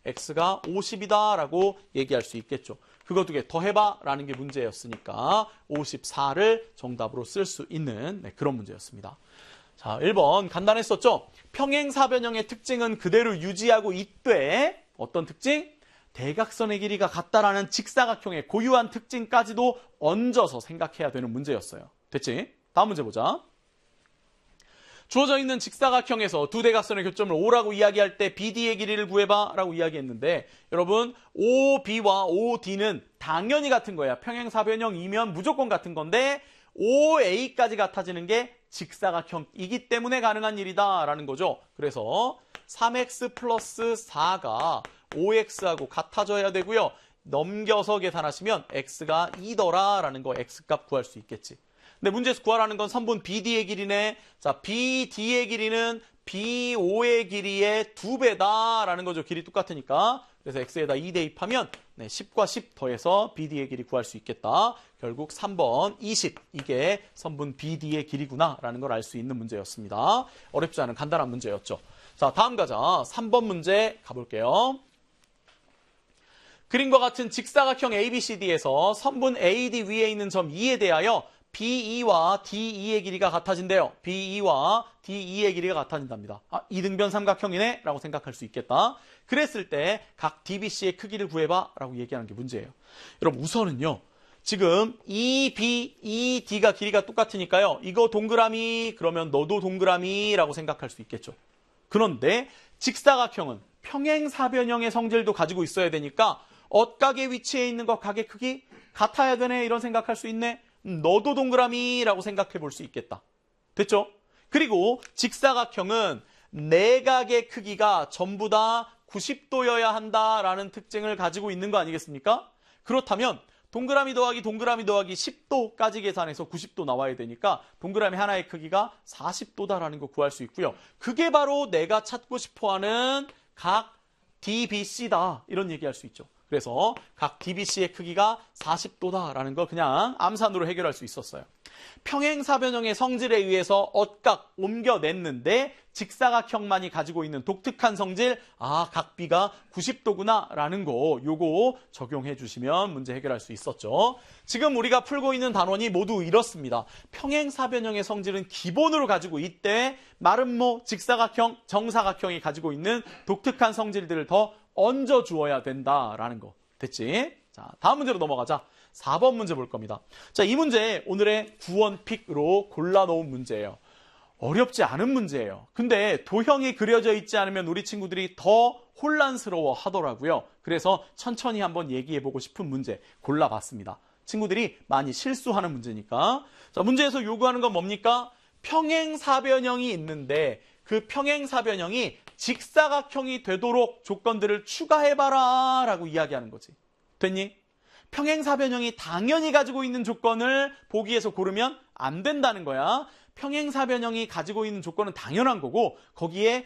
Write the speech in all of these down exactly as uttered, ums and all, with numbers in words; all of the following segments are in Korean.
x가 오십이다라고 얘기할 수 있겠죠. 그거 두 개 더해봐라는 게 문제였으니까 오십사를 정답으로 쓸 수 있는 네, 그런 문제였습니다. 자, 일 번 간단했었죠? 평행사변형의 특징은 그대로 유지하고 있되 어떤 특징? 대각선의 길이가 같다라는 직사각형의 고유한 특징까지도 얹어서 생각해야 되는 문제였어요. 됐지? 다음 문제 보자. 주어져 있는 직사각형에서 두 대각선의 교점을 오라고 이야기할 때 비디의 길이를 구해봐 라고 이야기했는데 여러분 오비와 오디는 당연히 같은 거야. 평행사변형이면 무조건 같은 건데 오에이까지 같아지는 게 직사각형이기 때문에 가능한 일이다 라는 거죠. 그래서 삼 엑스 플러스 사가 오 엑스하고 같아져야 되고요. 넘겨서 계산하시면 x가 이더라 라는 거 x값 구할 수 있겠지. 근데 문제에서 구하라는 건 선분 비디의 길이네. 자, 비디의 길이는 비오의 길이의 두 배다라는 거죠. 길이 똑같으니까. 그래서 x에다 이 대입하면 네, 십과 십 더해서 비디의 길이 구할 수 있겠다. 결국 삼 번 이십. 이게 선분 비디의 길이구나라는 걸 알 수 있는 문제였습니다. 어렵지 않은 간단한 문제였죠. 자, 다음 가자. 삼 번 문제 가볼게요. 그림과 같은 직사각형 에이비씨디에서 선분 에이디 위에 있는 점 이에 대하여 비이와 디이의 길이가 같아진대요. 비이와 디이의 길이가 같아진답니다. 아, 이등변 삼각형이네? 라고 생각할 수 있겠다. 그랬을 때 각 디비씨의 크기를 구해봐 라고 얘기하는 게 문제예요. 여러분 우선은요. 지금 이비, 이디가 길이가 똑같으니까요. 이거 동그라미 그러면 너도 동그라미 라고 생각할 수 있겠죠. 그런데 직사각형은 평행사변형의 성질도 가지고 있어야 되니까 엇각의 위치에 있는 것 각의 크기 같아야 되네 이런 생각할 수 있네. 너도 동그라미라고 생각해 볼 수 있겠다. 됐죠? 그리고 직사각형은 내각의 크기가 전부 다 구십 도여야 한다라는 특징을 가지고 있는 거 아니겠습니까? 그렇다면 동그라미 더하기 동그라미 더하기 십 도까지 계산해서 구십 도 나와야 되니까 동그라미 하나의 크기가 사십 도다라는 거 구할 수 있고요. 그게 바로 내가 찾고 싶어하는 각 디비씨다 이런 얘기할 수 있죠. 그래서 각 디비씨의 크기가 사십 도다라는 거 그냥 암산으로 해결할 수 있었어요. 평행사변형의 성질에 의해서 엇각 옮겨냈는데 직사각형만이 가지고 있는 독특한 성질, 아, 각 B가 구십 도구나라는 거 요거 적용해 주시면 문제 해결할 수 있었죠. 지금 우리가 풀고 있는 단원이 모두 이렇습니다. 평행사변형의 성질은 기본으로 가지고 있대 마름모, 직사각형, 정사각형이 가지고 있는 독특한 성질들을 더 얹어 주어야 된다라는 거. 됐지? 자, 다음 문제로 넘어가자. 사 번 문제 볼 겁니다. 자, 이 문제 오늘의 구원픽으로 골라놓은 문제예요. 어렵지 않은 문제예요. 근데 도형이 그려져 있지 않으면 우리 친구들이 더 혼란스러워 하더라고요. 그래서 천천히 한번 얘기해보고 싶은 문제 골라봤습니다. 친구들이 많이 실수하는 문제니까. 자, 문제에서 요구하는 건 뭡니까? 평행사변형이 있는데 그 평행사변형이 직사각형이 되도록 조건들을 추가해봐라 라고 이야기하는 거지. 됐니? 평행사변형이 당연히 가지고 있는 조건을 보기에서 고르면 안 된다는 거야. 평행사변형이 가지고 있는 조건은 당연한 거고 거기에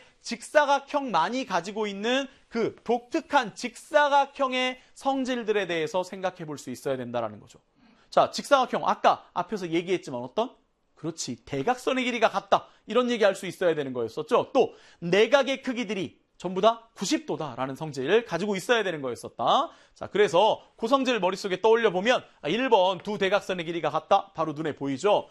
직사각형만이 가지고 있는 그 독특한 직사각형의 성질들에 대해서 생각해 볼 수 있어야 된다는 거죠. 자, 직사각형 아까 앞에서 얘기했지만 어떤? 그렇지, 대각선의 길이가 같다. 이런 얘기할 수 있어야 되는 거였었죠. 또 내각의 크기들이 전부 다 구십 도다라는 성질을 가지고 있어야 되는 거였었다. 자, 그래서 그 성질을 머릿속에 떠올려 보면 일 번 두 대각선의 길이가 같다. 바로 눈에 보이죠.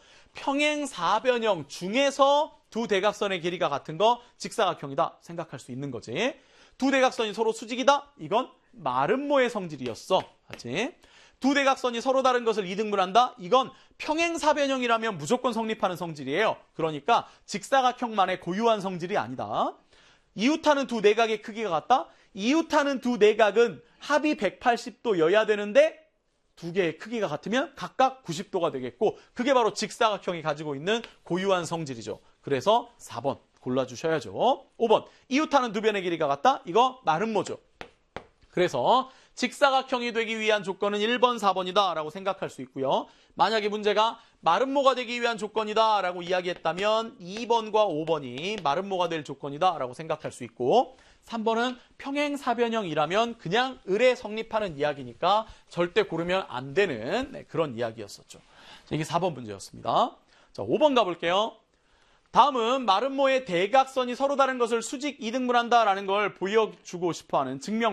평행사변형 중에서 두 대각선의 길이가 같은 거 직사각형이다 생각할 수 있는 거지. 두 대각선이 서로 수직이다. 이건 마름모의 성질이었어. 맞지? 두 대각선이 서로 다른 것을 이등분한다. 이건 평행사변형이라면 무조건 성립하는 성질이에요. 그러니까 직사각형만의 고유한 성질이 아니다. 이웃하는 두 내각의 크기가 같다? 이웃하는 두 내각은 합이 백팔십 도여야 되는데 두 개의 크기가 같으면 각각 구십 도가 되겠고 그게 바로 직사각형이 가지고 있는 고유한 성질이죠. 그래서 사 번 골라주셔야죠. 오 번 이웃하는 두 변의 길이가 같다? 이거 마름모죠. 그래서 직사각형이 되기 위한 조건은 일 번, 사 번이다 라고 생각할 수 있고요. 만약에 문제가 마름모가 되기 위한 조건이다 라고 이야기했다면 이 번과 오 번이 마름모가 될 조건이다 라고 생각할 수 있고 삼 번은 평행사변형이라면 그냥 을에 성립하는 이야기니까 절대 고르면 안 되는 네, 그런 이야기였었죠. 이게 사 번 문제였습니다. 자, 오 번 가볼게요. 다음은 마름모의 대각선이 서로 다른 것을 수직 이등분한다라는 걸 보여주고 싶어하는 증명